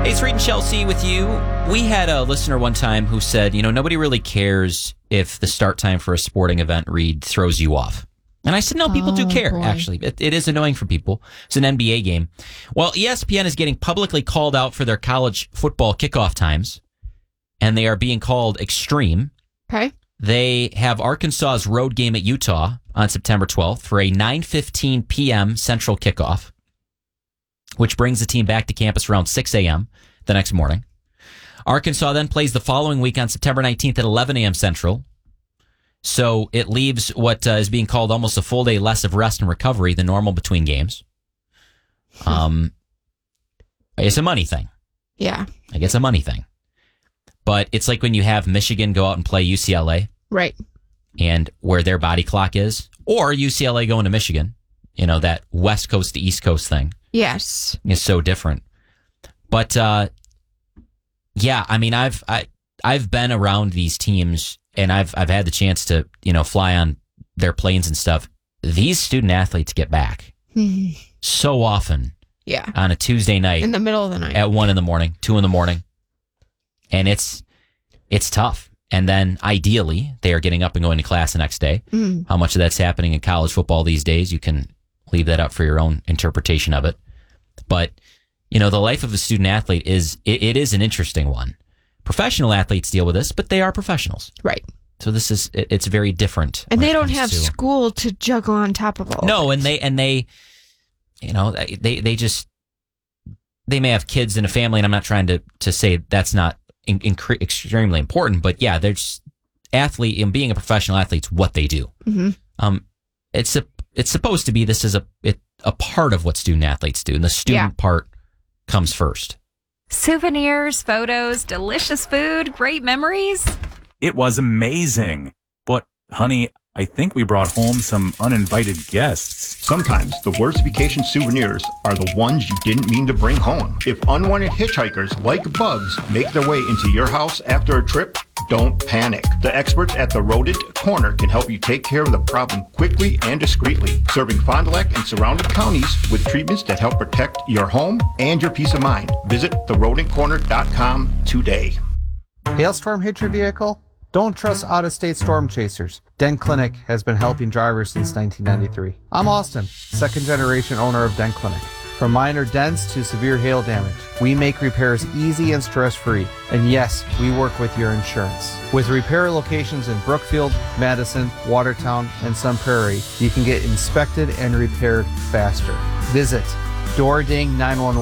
Hey, it's Reed and Chelsea with you. We had a listener one time who said, nobody really cares if the start time for a sporting event, Reed, throws you off. And I said, no, people do care, actually. It is annoying for people. It's an NBA game. Well, ESPN is getting publicly called out for their college football kickoff times, and they are being called extreme. Okay. They have Arkansas's road game at Utah on September 12th for a 9:15 p.m. Central kickoff, which brings the team back to campus around 6 a.m. the next morning. Arkansas then plays the following week on September 19th at 11 a.m. Central. So it leaves what is being called almost a full day less of rest and recovery than normal between games. It's a money thing. Yeah. I guess a money thing. But it's like when you have Michigan go out and play UCLA. Right. And where their body clock is. Or UCLA going to Michigan. That West Coast to East Coast thing. Yes. Is so different. But, yeah, I mean, I've been around these teams, and I've had the chance to, fly on their planes and stuff. These student athletes get back so often. Yeah. On a Tuesday night. In the middle of the night. At 1 a.m, 2 a.m. And it's tough. And then ideally, they are getting up and going to class the next day. How much of that's happening in college football these days, you can leave that up for your own interpretation of it. But, the life of a student athlete is an interesting one. Professional athletes deal with this, but they are professionals. Right. So it's very different. And they don't have school to juggle on top of all. No, and they may have kids and a family, and I'm not trying to say that's not extremely important, but yeah, they're just athlete, and being a professional athlete's what they do. Mm-hmm. It's supposed to be, this is a part of what student athletes do, and the student part comes first. Souvenirs, photos, delicious food, great memories. It was amazing. But, honey, I think we brought home some uninvited guests. Sometimes the worst vacation souvenirs are the ones you didn't mean to bring home. If unwanted hitchhikers like bugs make their way into your house after a trip, don't panic. The experts at the Rodent Corner can help you take care of the problem quickly and discreetly, serving Fond du Lac and surrounding counties with treatments that help protect your home and your peace of mind. Visit therodentcorner.com today. Hailstorm hit your vehicle? Don't trust out-of-state storm chasers. Dent Clinic has been helping drivers since 1993. I'm Austin, second-generation owner of Dent Clinic. From minor dents to severe hail damage, we make repairs easy and stress-free. And yes, we work with your insurance. With repair locations in Brookfield, Madison, Watertown, and Sun Prairie, you can get inspected and repaired faster. Visit Doording 911